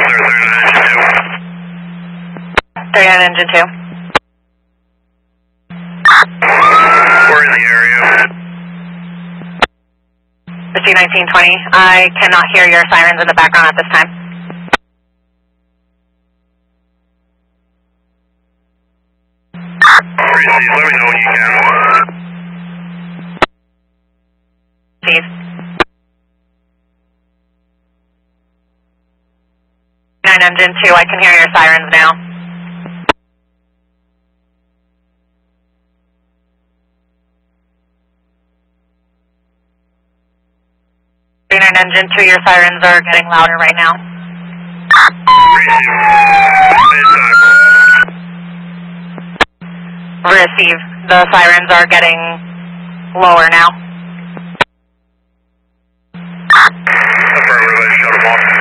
39 engine 2. We're in the area. Receive 1920. I cannot hear your sirens in the background at this time. Receive, let me know when you can. Receive. 9 engine 2, I can hear your sirens now. Engine 2, your sirens are getting louder right now. Receive. The sirens are getting lower now. Affirmative, I shut them off.